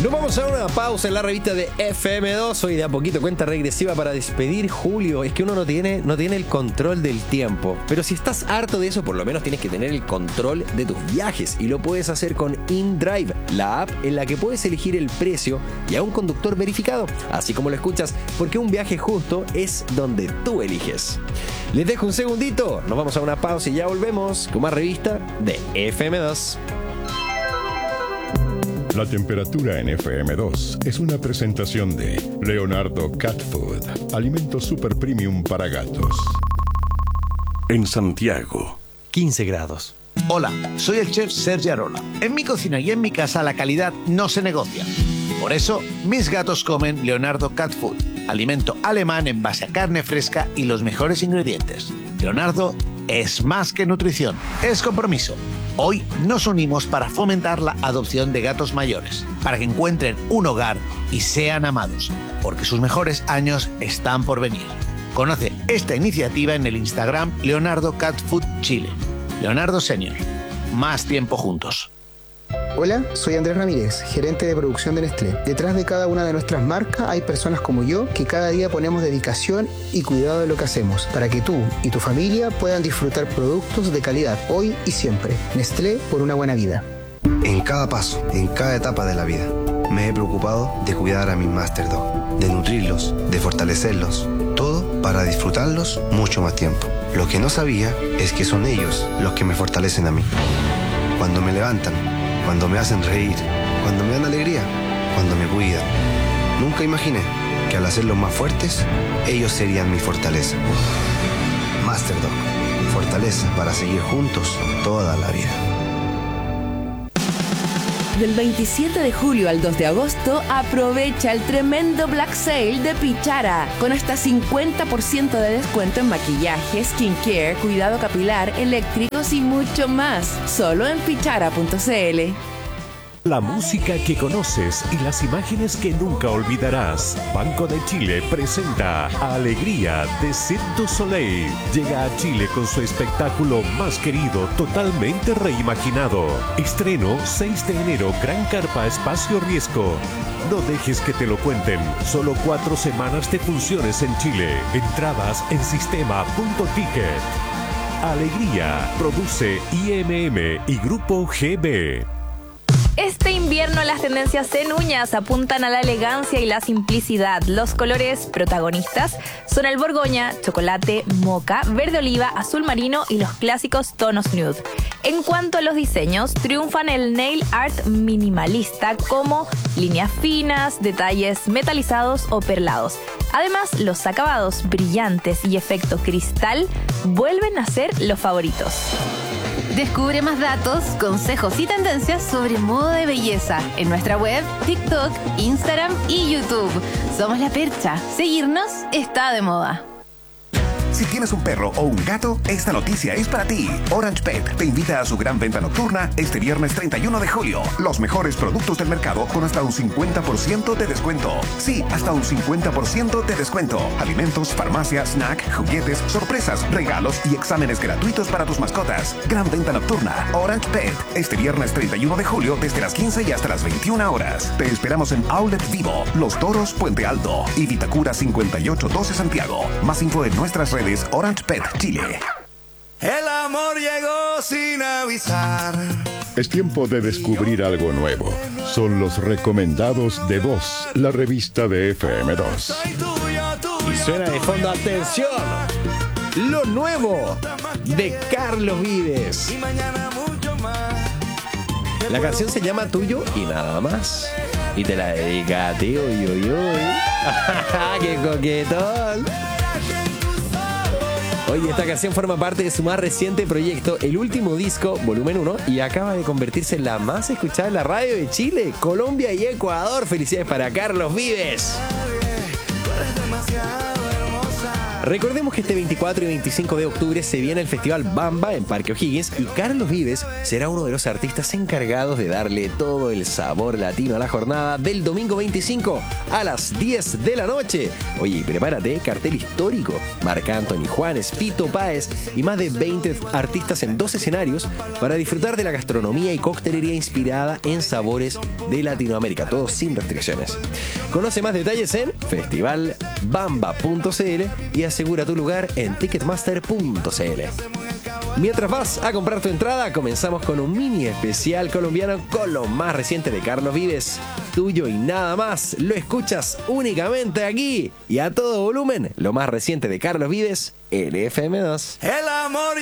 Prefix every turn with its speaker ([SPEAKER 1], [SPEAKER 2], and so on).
[SPEAKER 1] Nos vamos a una pausa en la revista de FM2. Hoy de a poquito cuenta regresiva para despedir julio. Es que uno no tiene el control del tiempo. Pero si estás harto de eso, por lo menos tienes que tener el control de tus viajes. Y lo puedes hacer con InDrive, la app en la que puedes elegir el precio y a un conductor verificado. Así como lo escuchas, porque un viaje justo es donde tú eliges. Les dejo un segundito. Nos vamos a una pausa y ya volvemos con más revista de FM2.
[SPEAKER 2] La temperatura en FM2 es una presentación de Leonardo Cat Food, alimento super premium para gatos. En Santiago,
[SPEAKER 1] 15 grados.
[SPEAKER 3] Hola, soy el chef Sergi Arola. En mi cocina y en mi casa la calidad no se negocia. Por eso, mis gatos comen Leonardo Cat Food, alimento alemán en base a carne fresca y los mejores ingredientes. Leonardo es más que nutrición, es compromiso. Hoy nos unimos para fomentar la adopción de gatos mayores, para que encuentren un hogar y sean amados, porque sus mejores años están por venir. Conoce esta iniciativa en el Instagram Leonardo Cat Food Chile. Leonardo Senior. Más tiempo juntos.
[SPEAKER 4] Hola, soy Andrés Ramírez, gerente de producción de Nestlé. Detrás de cada una de nuestras marcas hay personas como yo que cada día ponemos dedicación y cuidado de lo que hacemos para que tú y tu familia puedan disfrutar productos de calidad hoy y siempre. Nestlé por una buena vida.
[SPEAKER 5] En cada paso, en cada etapa de la vida, me he preocupado de cuidar a mis Master Dog, de nutrirlos, de fortalecerlos, todo para disfrutarlos mucho más tiempo. Lo que no sabía es que son ellos los que me fortalecen a mí. Cuando me levantan, cuando me hacen reír, cuando me dan alegría, cuando me cuidan. Nunca imaginé que al hacerlos más fuertes, ellos serían mi fortaleza. Master Dog, fortaleza para seguir juntos toda la vida.
[SPEAKER 6] Del 27 de julio al 2 de agosto, aprovecha el tremendo Black Sale de Pichara, con hasta 50% de descuento en maquillaje, skincare, cuidado capilar, eléctricos y mucho más. Solo en pichara.cl.
[SPEAKER 7] La música que conoces y las imágenes que nunca olvidarás. Banco de Chile presenta Alegría de Cirque du Soleil. Llega a Chile con su espectáculo más querido, totalmente reimaginado. Estreno 6 de enero, Gran Carpa Espacio Riesgo. No dejes que te lo cuenten. Solo 4 semanas de funciones en Chile. Entradas en sistema.ticket. Alegría. Produce IMM y Grupo GB.
[SPEAKER 8] Este invierno las tendencias en uñas apuntan a la elegancia y la simplicidad. Los colores protagonistas son el borgoña, chocolate, moca, verde oliva, azul marino y los clásicos tonos nude. En cuanto a los diseños, triunfan el nail art minimalista como líneas finas, detalles metalizados o perlados. Además, los acabados brillantes y efecto cristal vuelven a ser los favoritos.
[SPEAKER 9] Descubre más datos, consejos y tendencias sobre moda de belleza en nuestra web, TikTok, Instagram y YouTube. Somos La Percha. Seguirnos está de moda.
[SPEAKER 10] Si tienes un perro o un gato, esta noticia es para ti. Orange Pet te invita a su gran venta nocturna este viernes 31 de julio. Los mejores productos del mercado con hasta un 50% de descuento. Sí, hasta un 50% de descuento. Alimentos, farmacia, snack, juguetes, sorpresas, regalos y exámenes gratuitos para tus mascotas. Gran venta nocturna. Orange Pet. Este viernes 31 de julio desde las 15 y hasta las 21 horas. Te esperamos en Outlet Vivo, Los Toros, Puente Alto y Vitacura 5812 Santiago. Más info en nuestras redes Orange Pet Chile.
[SPEAKER 11] El amor llegó sin avisar.
[SPEAKER 2] Es tiempo de descubrir algo nuevo. Son los recomendados de Voz, la revista de FM2.
[SPEAKER 1] Y suena de fondo, atención, lo nuevo de Carlos Vives. La canción se llama Tuyo y nada más. Y te la dedica a ti, uy, uy, uy. ¡Qué coquetón! Oye, esta canción forma parte de su más reciente proyecto, el último disco, Volumen 1, y acaba de convertirse en la más escuchada en la radio de Chile, Colombia y Ecuador. Felicidades para Carlos Vives.
[SPEAKER 11] Tú eres demasiado hermosa.
[SPEAKER 1] Recordemos que este 24 y 25 de octubre se viene el Festival Bamba en Parque O'Higgins y Carlos Vives será uno de los artistas encargados de darle todo el sabor latino a la jornada del domingo 25 a las 10 de la noche. Oye, prepárate, cartel histórico. Marc Anthony, Juanes, Fito Páez y más de 20 artistas en 2 escenarios para disfrutar de la gastronomía y coctelería inspirada en sabores de Latinoamérica, todo sin restricciones. Conoce más detalles en festivalbamba.cl y asegura tu lugar en ticketmaster.cl. Mientras vas a comprar tu entrada, comenzamos con un mini especial colombiano con lo más reciente de Carlos Vives. Tuyo y nada más, lo escuchas únicamente aquí y a todo volumen, lo más reciente de Carlos Vives en FM2.
[SPEAKER 11] El amor